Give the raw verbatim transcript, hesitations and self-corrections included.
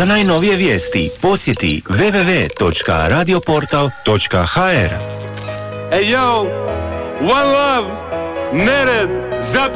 Za najnovije vijesti posjeti w w w točka radioportal točka h r. Hey yo, one love, Nered, Zap